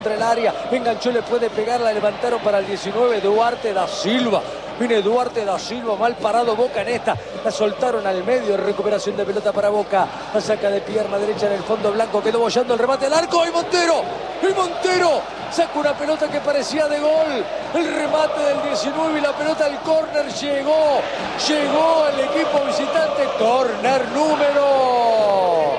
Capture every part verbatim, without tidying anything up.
Entre el área, enganchó, le puede pegar, la levantaron para el diecinueve, Duarte da Silva. Viene Duarte da Silva, mal parado Boca en esta. La soltaron al medio, recuperación de pelota para Boca. La saca de pierna derecha en el fondo blanco, quedó bollando el remate al arco. ¡Y Montero! ¡Y Montero! Saca una pelota que parecía de gol. El remate del diecinueve y la pelota al córner llegó. Llegó el equipo visitante. Córner número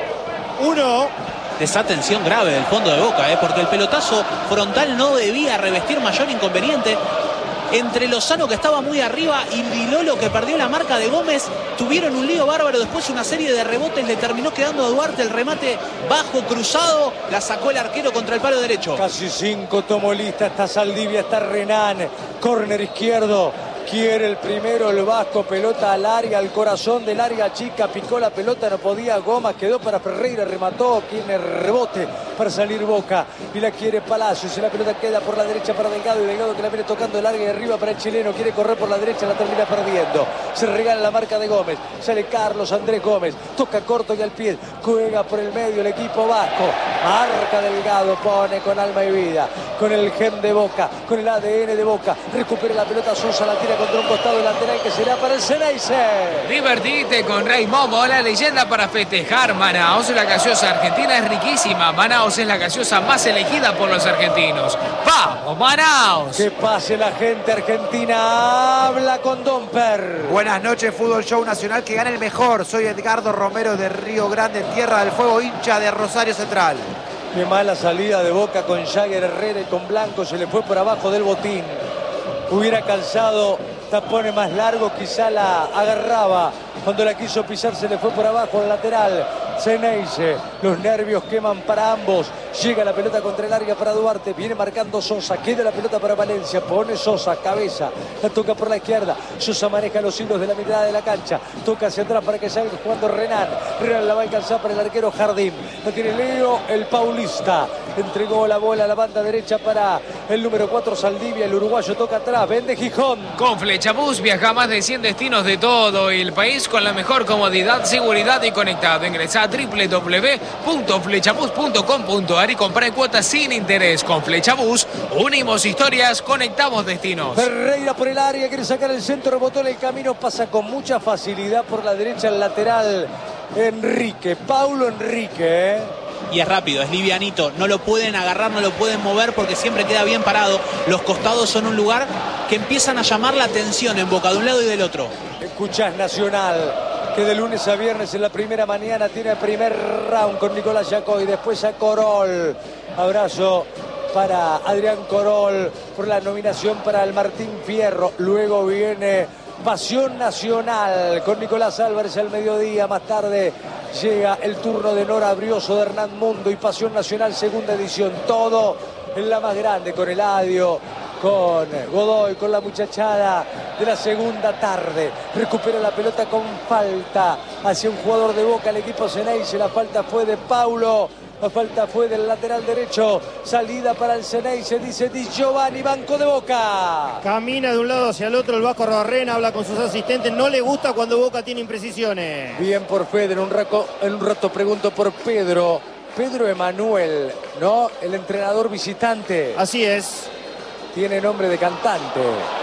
uno. Desatención grave del fondo de Boca, ¿eh? Porque el pelotazo frontal no debía revestir mayor inconveniente. Entre Lozano, que estaba muy arriba, y Vilolo, que perdió la marca de Gómez, tuvieron un lío bárbaro. Después una serie de rebotes le terminó quedando a Duarte el remate bajo, cruzado. La sacó el arquero contra el palo derecho. Casi cinco tomó lista, está Saldivia, está Renan. Córner izquierdo. Quiere el primero el Vasco, pelota al área, al corazón del área chica, picó la pelota, no podía Gómez, quedó para Ferreira, remató, tiene rebote para salir Boca y la quiere Palacios, y la pelota queda por la derecha para Delgado, y Delgado que la viene tocando el área y arriba para el chileno, quiere correr por la derecha, la termina perdiendo, se regala la marca de Gómez, sale Carlos Andrés Gómez, toca corto y al pie, juega por el medio el equipo vasco, marca Delgado, pone con alma y vida, con el gen de Boca, con el A D N de Boca, recupera la pelota Sosa, la tira contra un costado lateral que será para el Ceneice. Divertite con Rey Momo, la leyenda para festejar. Manaos, la gaseosa argentina es riquísima. Manaos es la gaseosa más elegida por los argentinos. ¡Vamos, Manaos! Que pase la gente argentina. Habla con Domper. Buenas noches, Fútbol Show Nacional. Que gane el mejor. Soy Edgardo Romero de Río Grande, Tierra del Fuego, hincha de Rosario Central. Qué mala salida de Boca con Jagger Herrera y con Blanco. Se le fue por abajo del botín. Hubiera calzado tapones más largos, quizá la agarraba. Cuando la quiso pisar se le fue por abajo al lateral. Ceneice, los nervios queman para ambos. Llega la pelota contra el área para Duarte. Viene marcando Sosa. Queda la pelota para Valencia. Pone Sosa, cabeza. La toca por la izquierda. Sosa maneja los hilos de la mitad de la cancha. Toca hacia atrás para que salga jugando Renan. Renan la va a alcanzar para el arquero Jardín. La tiene Leo, el paulista. Entregó la bola a la banda derecha para el número cuatro, Saldivia. El uruguayo toca atrás. Vende Gijón. Con Flechabús viaja a más de cien destinos de todo el país con la mejor comodidad, seguridad y conectado. Ingresa a doble u doble u doble u punto flechabús punto com punto ar y compra en cuotas sin interés. Con Flechabús unimos historias, conectamos destinos. Ferreira por el área, quiere sacar el centro, rebotó en el camino, pasa con mucha facilidad por la derecha el lateral Enrique, Paulo Enrique, ¿eh? Y es rápido, es livianito, no lo pueden agarrar, no lo pueden mover porque siempre queda bien parado. Los costados son un lugar que empiezan a llamar la atención en Boca de un lado y del otro. Escuchás Nacional, que de lunes a viernes en la primera mañana tiene el primer round con Nicolás Yacoy, después a Corol. Abrazo para Adrián Corol por la nominación para el Martín Fierro. Luego viene Pasión Nacional con Nicolás Álvarez al mediodía. Más tarde llega el turno de Nora Brioso, de Hernán Mundo y Pasión Nacional segunda edición. Todo en la más grande con Eladio, con Godoy, con la muchachada de la segunda tarde. Recupera la pelota con falta hacia un jugador de Boca, el equipo Ceneice. La falta fue de Paulo, la falta fue del lateral derecho. Salida para el Ceneice, dice Di Giovanni, banco de Boca. Camina de un lado hacia el otro el Vasco Arbarrena, habla con sus asistentes. No le gusta cuando Boca tiene imprecisiones. Bien por Fede, en un rato, en un rato pregunto por Pedro. Pedro Emanuel, ¿no? El entrenador visitante. Así es. Tiene nombre de cantante.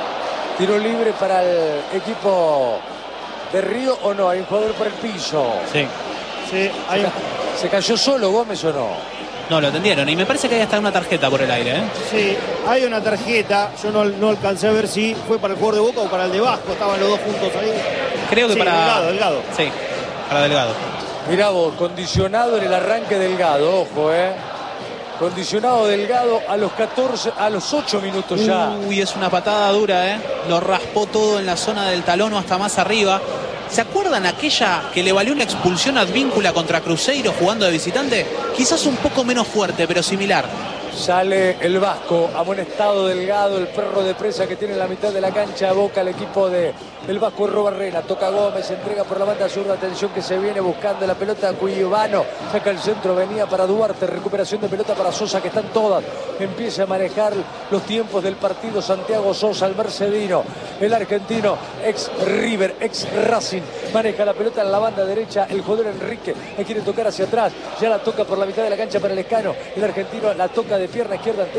Tiro libre para el equipo de Río, ¿o no? Hay un jugador por el piso. Sí. Sí, hay un... ¿Se cayó solo Gómez o no? No, lo atendieron y me parece que hay hasta una tarjeta por el aire, ¿eh? Sí, hay una tarjeta. Yo no, no alcancé a ver si fue para el jugador de Boca o para el de Vasco. Estaban los dos juntos ahí. Creo que sí, para... Delgado, Delgado. Sí, para Delgado. Mirá vos, condicionado en el arranque Delgado, ojo, ¿eh? Condicionado Delgado a los catorce, a los ocho minutos ya. Uy, es una patada dura, ¿eh? Lo raspó todo en la zona del talón o hasta más arriba. ¿Se acuerdan aquella que le valió una expulsión advíncula contra Cruzeiro jugando de visitante? Quizás un poco menos fuerte, pero similar. Sale el Vasco, amonestado Delgado, el perro de presa que tiene en la mitad de la cancha. Boca el equipo de el Vasco Robarrena. Toca Gómez, entrega por la banda zurda. Atención que se viene buscando la pelota. Cuyibano saca el centro, venía para Duarte. Recuperación de pelota para Sosa, que están todas. Empieza a manejar los tiempos del partido Santiago Sosa, el mercedino, el argentino, ex River, ex Racing. Maneja la pelota en la banda derecha. El jugador Enrique le quiere tocar hacia atrás. Ya la toca por la mitad de la cancha para el Escano. El argentino la toca de pierna izquierda.